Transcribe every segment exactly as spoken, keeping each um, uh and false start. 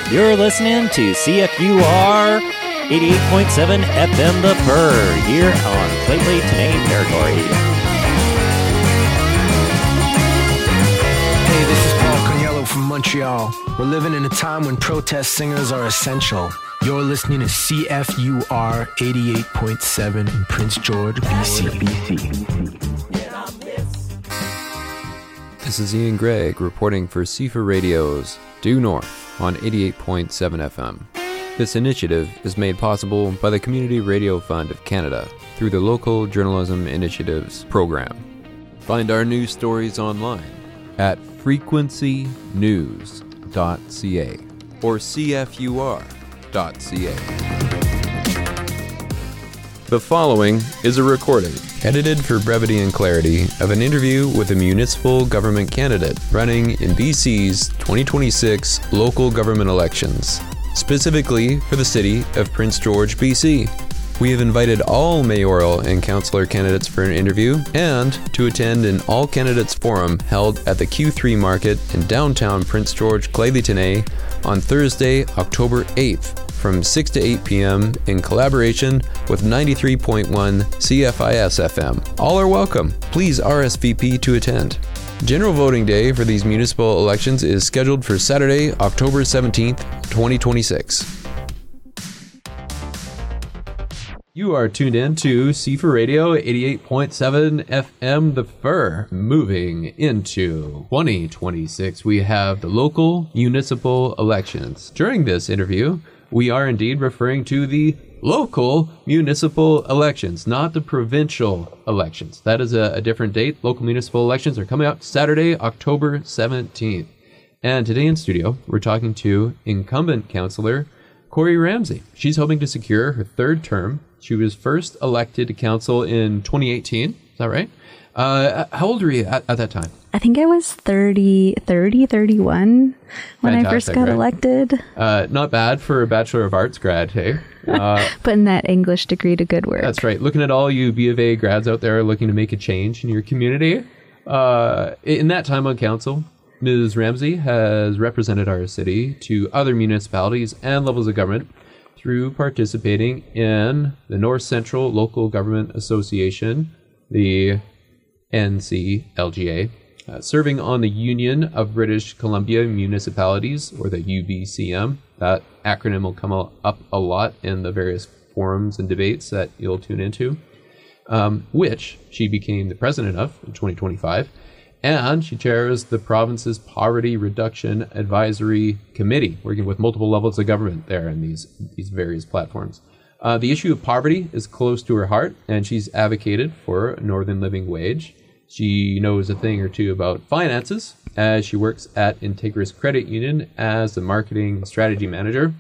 You're listening to C F U R eighty-eight point seven F M The Purr here on Llately Tenay territory. Hey, this is Paul Caniello from Montreal. We're living in a time when protest singers are essential. You're listening to C F U R eighty-eight point seven in Prince George, B C. This is Ian Gregg reporting for C F U R Radio's Due North on eighty-eight point seven F M. This initiative is made possible by the Community Radio Fund of Canada through the Local Journalism Initiatives program. Find our news stories online at frequency news dot c a or c f u r dot c a. The following is a recording, edited for brevity and clarity, of an interview with a municipal government candidate running in B C's twenty twenty-six local government elections, specifically for the city of Prince George, B C. We have invited all mayoral and councillor candidates for an interview and to attend an all candidates forum held at the Q three Market in downtown Prince George, Llately Tenay on Thursday, October eighth from six to eight p.m. in collaboration with ninety-three point one C F I S F M. All are welcome. Please R S V P to attend. General voting day for these municipal elections is scheduled for Saturday, October seventeenth, twenty twenty-six. You are tuned in to C F U R Radio eighty-eight point seven F M The Purr. Moving into twenty twenty-six, we have the local municipal elections. During this interview, we are indeed referring to the local municipal elections, not the provincial elections. That is a, a different date. Local municipal elections are coming up Saturday, October seventeenth. And today in studio, we're talking to incumbent councillor Corey Ramsey. She's hoping to secure her third term. She was first elected to council in twenty eighteen. Is that right? Uh, how old were you at, at that time? I think I was thirty, thirty, thirty-one when Fantastic, I first got right? elected. Uh, not bad for a Bachelor of Arts grad, hey? Uh, Putting that English degree to good work. That's right. Looking at all you B of A grads out there looking to make a change in your community. Uh, in that time on council, Miz Ramsey has represented our city to other municipalities and levels of government through participating in the North Central Local Government Association, the N C L G A, uh, serving on the Union of British Columbia Municipalities, or the U B C M. That acronym will come up a lot in the various forums and debates that you'll tune into, um, which she became the president of in twenty twenty-five. And she chairs the province's Poverty Reduction Advisory Committee, working with multiple levels of government there in these, these various platforms. Uh, the issue of poverty is close to her heart, and she's advocated for a Northern Living Wage. She knows a thing or two about finances, as she works at Integris Credit Union as the marketing strategy manager.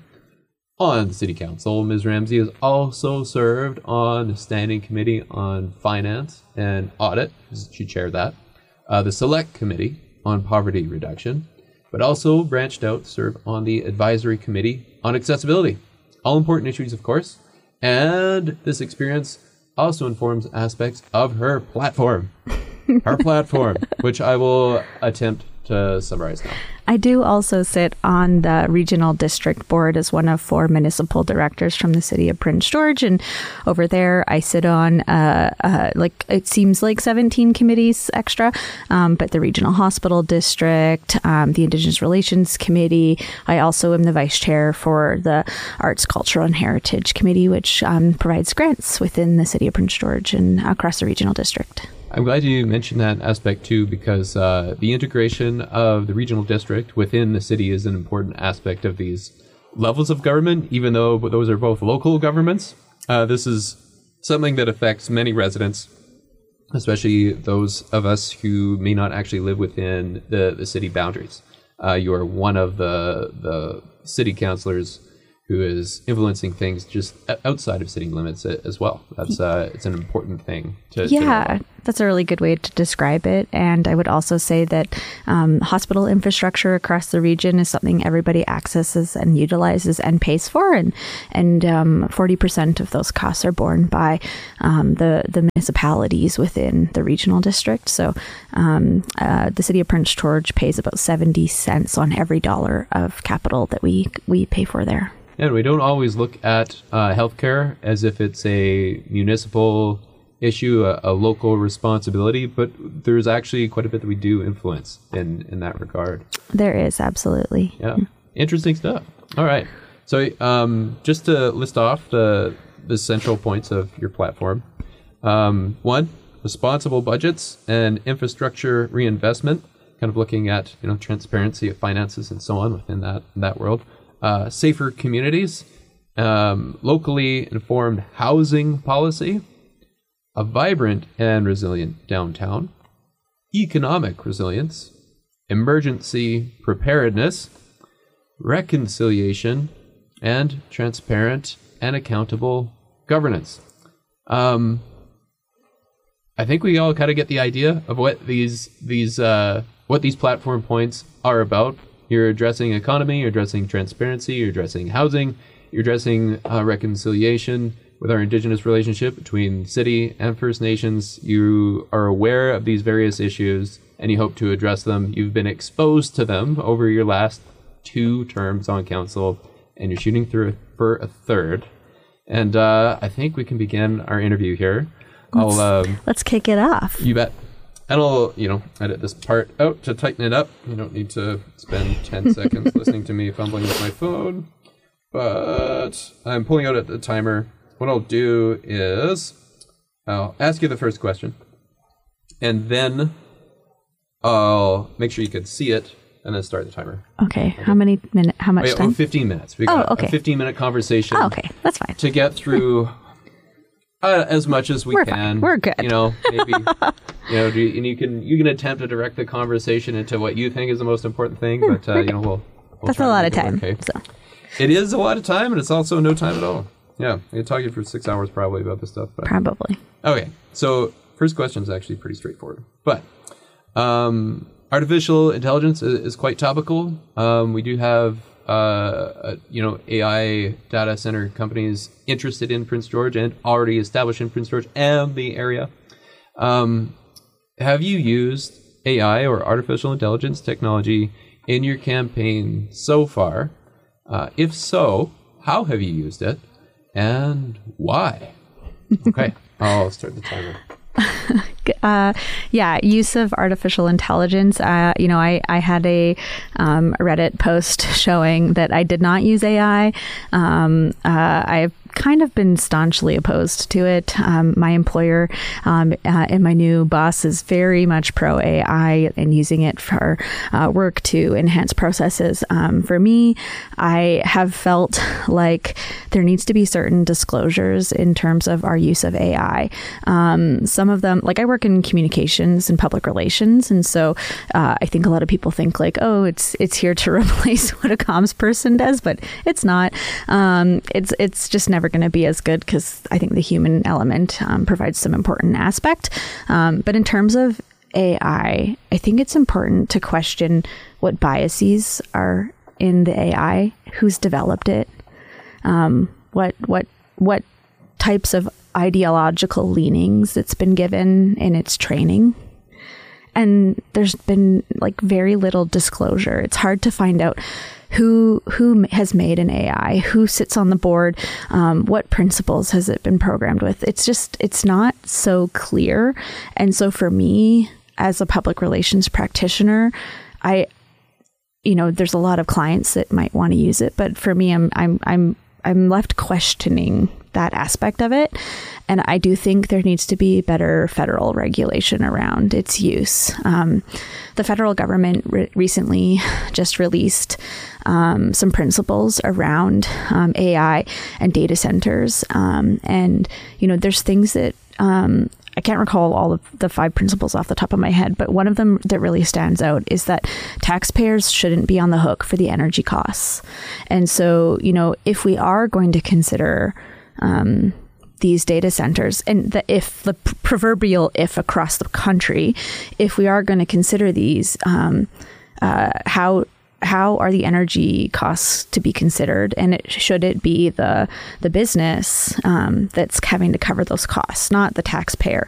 On the City Council, Miz Ramsey has also served on the Standing Committee on Finance and Audit. She chaired that. Uh, the Select Committee on Poverty Reduction, but also branched out to serve on the Advisory Committee on Accessibility. All important issues, of course. And this experience also informs aspects of her platform. Her platform, which I will attempt to summarize now. I do also sit on the Regional District Board as one of four municipal directors from the city of Prince George. And over there, I sit on, uh, uh, like, it seems like seventeen committees extra, um, but the Regional Hospital District, um, the Indigenous Relations Committee. I also am the vice chair for the Arts, Cultural and Heritage Committee, which um, provides grants within the city of Prince George and across the regional district. I'm glad you mentioned that aspect too, because uh, the integration of the regional district within the city is an important aspect of these levels of government, even though those are both local governments. Uh, this is something that affects many residents, especially those of us who may not actually live within the, the city boundaries. Uh, you are one of the, the city councillors who is influencing things just outside of city limits as well. That's uh, it's an important thing to, yeah, to know. That's a really good way to describe it. And I would also say that um, hospital infrastructure across the region is something everybody accesses and utilizes and pays for. And and um, forty percent of those costs are borne by um, the, the municipalities within the regional district. So um, uh, the city of Prince George pays about seventy cents on every dollar of capital that we we pay for there. And we don't always look at uh, healthcare as if it's a municipal issue, a, a local responsibility, but there's actually quite a bit that we do influence in, in that regard. There is, absolutely. Yeah. Interesting stuff. All right. So um, just to list off the, the central points of your platform. Um, one, responsible budgets and infrastructure reinvestment, kind of looking at, you know, transparency of finances and so on within that, in that world. Uh, safer communities, um, locally informed housing policy, a vibrant and resilient downtown, economic resilience, emergency preparedness, reconciliation, and transparent and accountable governance. Um, I think we all kind of get the idea of what these these uh, what these platform points are about. You're addressing economy, you're addressing transparency, you're addressing housing, you're addressing uh, reconciliation with our Indigenous relationship between city and First Nations. You are aware of these various issues and you hope to address them. You've been exposed to them over your last two terms on council and you're shooting through for a third. And uh, I think we can begin our interview here. Let's, I'll, um, let's kick it off. You bet. And I'll, you know, edit this part out to tighten it up. You don't need to spend ten seconds listening to me fumbling with my phone. But I'm pulling out the timer. What I'll do is I'll ask you the first question. And then I'll make sure you can see it and then start the timer. Okay. okay. How many minutes? How much oh, yeah, time? Oh, fifteen minutes. We got oh, okay. a fifteen minute conversation. Oh, okay. That's fine. To get through uh, as much as we We're can. Fine. We're good. You know, maybe... You know, do you, and you can you can attempt to direct the conversation into what you think is the most important thing, but uh, you know, we'll. we'll That's a lot of time. Work, okay? So. It is a lot of time, and it's also no time at all. Yeah, I could talk to you for six hours probably about this stuff. But. Probably. Okay, so first question is actually pretty straightforward, but um, artificial intelligence is, is quite topical. Um, we do have uh, uh, you know A I data center companies interested in Prince George and already established in Prince George and the area. Um, have you used A I or artificial intelligence technology in your campaign so far? Uh, if so, how have you used it and why? Okay, I'll start the timer. Uh, yeah, use of artificial intelligence. Uh, you know, I, I had a um, Reddit post showing that I did not use A I. Um, uh, I've kind of been staunchly opposed to it. Um, my employer um, uh, and my new boss is very much pro A I and using it for uh, work to enhance processes. Um, for me, I have felt like there needs to be certain disclosures in terms of our use of A I. Um, some of them, like I work in communications and public relations, and so uh, I think a lot of people think like, oh, it's it's here to replace what a comms person does, but it's not. Um, it's it's just never going to be as good because I think the human element um, provides some important aspect. Um, but in terms of A I, I think it's important to question what biases are in the A I, who's developed it, um, what what what types of ideological leanings it's been given in its training. And there's been like very little disclosure. It's hard to find out who who has made an A I, who sits on the board, um, what principles has it been programmed with. It's just, it's not so clear. And so for me, as a public relations practitioner, I, you know, there's a lot of clients that might want to use it, but for me, I'm I'm I'm I'm left questioning that aspect of it. And I do think there needs to be better federal regulation around its use. Um, the federal government re- recently just released um, some principles around um, A I and data centers. Um, and, you know, there's things that um, I can't recall all of the five principles off the top of my head, but one of them that really stands out is that taxpayers shouldn't be on the hook for the energy costs. And so, you know, if we are going to consider um, these data centers, and the if the proverbial if across the country, if we are going to consider these, um, uh, how how are the energy costs to be considered, and it, should it be the the business um, that's having to cover those costs, not the taxpayer?